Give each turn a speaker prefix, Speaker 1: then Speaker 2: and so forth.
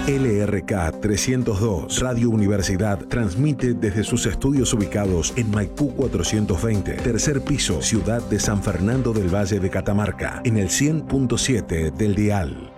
Speaker 1: LRK 302, Radio Universidad, transmite desde sus estudios ubicados en Maipú 420, tercer piso, ciudad de San Fernando del Valle de Catamarca, en el 100.7 del dial.